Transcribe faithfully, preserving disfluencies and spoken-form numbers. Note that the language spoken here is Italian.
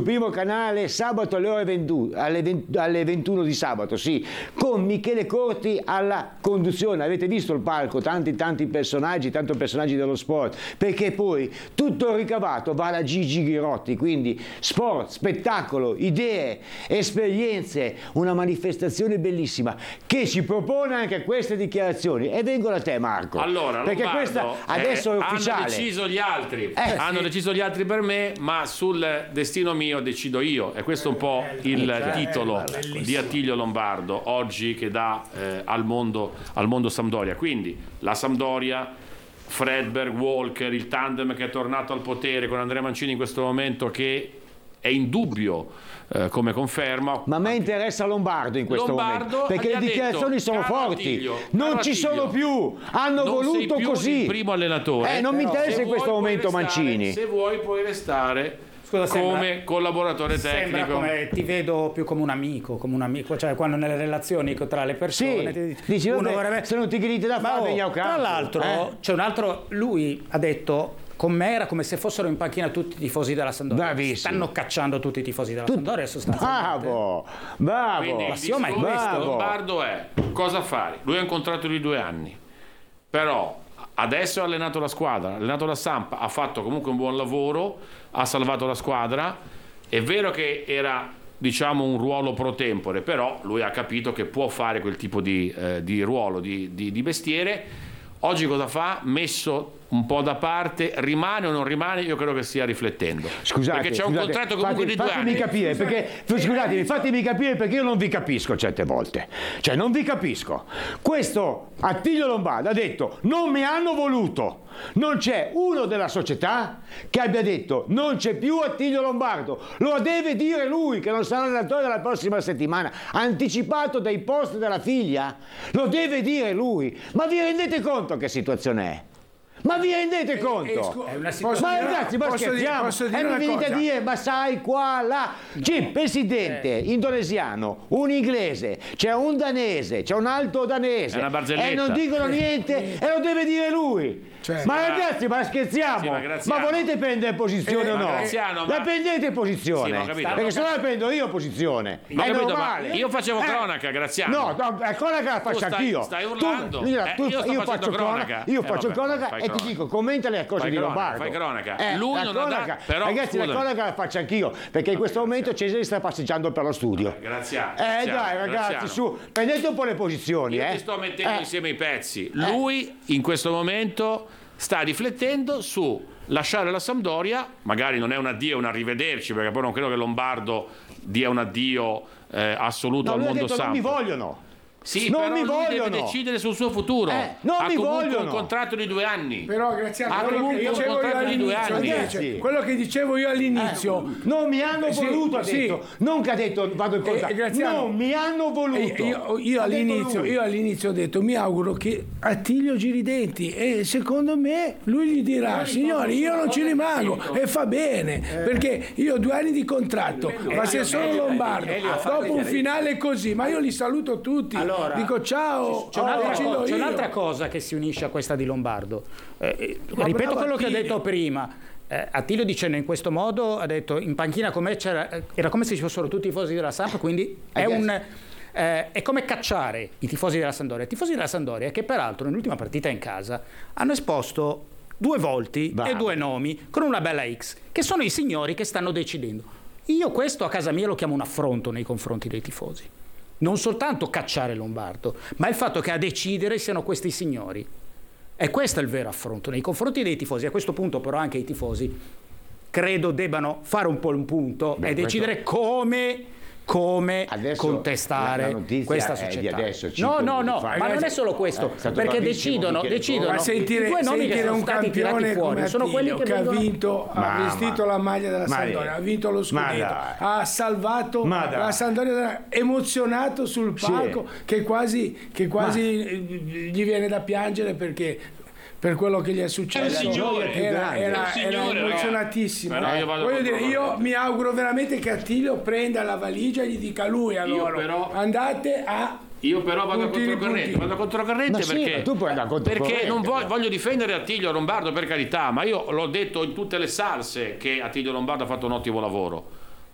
Primo Canale sabato alle ore ventuno, alle, venti, alle ventuno di sabato, sì, con Michele Corti alla conduzione. Avete visto il palco, tanti tanti personaggi, tanti personaggi dello sport, perché poi tutto il ricavato va alla Gigi Ghirotti, quindi sport, spettacolo, idee, esperienze, una manifestazione bellissima che ci propone anche queste dichiarazioni. E vengo da te, Marco, allora, perché Lombardo, questa adesso eh, è ufficiale. Hanno deciso gli altri, eh, hanno sì. deciso gli altri per me, ma sul destino mio decido io, e questo è un po' il eh, titolo eh, di Attilio Lombardo oggi, che dà eh, al mondo al mondo Sampdoria. Quindi la Sampdoria, Fredberg, Walker, il tandem che è tornato al potere con Andrea Mancini in questo momento, che è indubbio eh, come conferma. Ma a me interessa Lombardo in questo Lombardo momento, perché le dichiarazioni detto, sono forti. Attilio, non ci Attilio, sono più, hanno non voluto sei più così. Il primo allenatore. Eh, non mi interessa in questo momento restare, Mancini. Se vuoi puoi restare Scusa, come sembra, collaboratore sembra tecnico. Come, ti vedo più come un amico, come un amico, cioè quando nelle relazioni tra le persone Sì, ti, dici, uno vabbè, vorrebbe... se non ti gridi da fare, oh, tra l'altro eh? c'è un altro, lui ha detto con me era come se fossero in panchina tutti i tifosi della Sampdoria. Bravissimo. Stanno cacciando tutti i tifosi della Sampdoria sostanzialmente. Bravo, bravo. Quindi il Ma sì, ma è discorso questo. di Lombardo è cosa fare. Lui ha un contratto di due anni, però adesso ha allenato la squadra, ha allenato la Samp, ha fatto comunque un buon lavoro, ha salvato la squadra. È vero che era, diciamo, un ruolo pro tempore, però lui ha capito che può fare quel tipo di, eh, di ruolo, di, di, di mestiere. Oggi cosa fa? Messo un po' da parte, rimane o non rimane? Io credo che stia riflettendo. Scusate, perché c'è un scusate, contratto comunque fate, di due fatemi anni. capire, perché, scusatemi, fatemi capire perché io non vi capisco certe volte. Cioè, non vi capisco. Questo Attilio Lombardo ha detto: non mi hanno voluto. Non c'è uno della società che abbia detto non c'è più Attilio Lombardo. Lo deve dire lui, che non sarà allenatore della prossima settimana, anticipato dai post della figlia. Lo deve dire lui. Ma vi rendete conto che situazione è? Ma vi rendete conto? Eh, eh, scu- è una situazione- ma ragazzi, ma posso scherziamo? dire- posso dire E mi una venite a cosa? dire, ma sai qua, là. C'è il presidente Eh. indonesiano, un inglese, c'è un danese, c'è un altro danese. È una barzelletta. E non dicono niente e lo deve dire lui. Cioè, ma ma- ragazzi, ma scherziamo? Sì, ma ma, Graziano. volete prendere posizione Eh, o ma no? Graziano, ma- La prendete posizione. Sì, ma ho capito. Perché se no la prendo io posizione. Ma è ho capito, ma normale. io facevo Eh. cronaca, Graziano. No, no, la cronaca la faccio stai- anch'io. stai Tu- urlando. io, Eh, tu- io sto io facendo faccio cronaca. cronaca, io Eh, faccio vabbè, cronaca fai e ti cronaca. dico, commenta le cose Fai di cronaca, Lombardo. fai cronaca. Eh, Lui la non ha cronaca, dato- però, ragazzi, scusami. la cronaca la faccio anch'io, perché in questo momento Cesare sta passeggiando per lo studio. Graziano, Eh Graziano, dai, ragazzi, Graziano. su, prendete un po' le posizioni, Io eh. ti sto mettendo Eh. insieme i pezzi. Lui in questo momento sta riflettendo su lasciare la Sampdoria, magari non è un addio, è un arrivederci, perché poi non credo che Lombardo dia un addio eh, assoluto No, al lui ha mondo detto non mi Samp. vogliono. Sì, non però mi lui vogliono. deve decidere sul suo futuro. Eh, non ha mi comunque vogliono. un contratto di due anni. Però Graziano, Ha quello che comunque un dicevo io contratto di due all'inizio, anni. invece, quello che dicevo io all'inizio, Non mi hanno Sì, voluto, ha sì. detto. Non che ha detto vado in contatto. Eh, Graziano, non mi hanno voluto. Eh, Io, io Ha detto all'inizio, lui. io all'inizio ho detto mi auguro che Attilio giri i denti e secondo me lui gli dirà signori io non ci rimango e fa bene perché io ho due anni di contratto ma se sono Lombardo dopo un finale così ma io li saluto tutti Allora, dico ciao C'è oh, un'altra, decido co- c'è io. un'altra cosa che si unisce a questa di Lombardo. Eh, eh, Ma ripeto bravo quello che ho Attilio. detto prima. Eh, Attilio dicendo in questo modo, ha detto in panchina come c'era, eh, era come se ci fossero tutti i tifosi della Samp, quindi è, I guess. un, eh, è come cacciare i tifosi della Sampdoria. I tifosi della Sampdoria che peraltro nell'ultima partita in casa hanno esposto due volti Bravo. e due nomi con una bella X, che sono i signori che stanno decidendo. Io questo a casa mia lo chiamo un affronto nei confronti dei tifosi. Non soltanto cacciare Lombardo, ma il fatto che a decidere siano questi signori. E questo è il vero affronto nei confronti dei tifosi. A questo punto però anche i tifosi credo debbano fare un po' un punto Beh, e decidere come, come Adesso contestare la- la notizia questa è di società. adesso, no, cinque no, minuti no, fa. ma non è solo questo, Eh, è stato perché bravissimo decidono, Michele decidono ma sentire, i due nomi che sentire sono un stati tirati campione come fuori sono quelli Attilio che che ha vengono... vinto, ha Mamma. vestito la maglia della Ma Sampdoria, dai. ha vinto lo Ma scudetto, dai. ha salvato Ma dai. la Sampdoria, emozionato sul Sì. palco che quasi, che quasi eh, gli viene da piangere perché per quello che gli è successo È un signore, era, grande. era, È un signore, era emozionatissimo. Però io vado Voglio contro dire, io Lombardo. mi auguro veramente che Attilio prenda la valigia e gli dica a lui a Io loro però- andate a Io però vado Puntini, controcorrente, puntini. vado controcorrente Ma sì, perché, ma tu puoi andare controcorrente, perché non voglio, però. voglio difendere Attilio Lombardo, per carità, ma io l'ho detto in tutte le salse che Attilio Lombardo ha fatto un ottimo lavoro.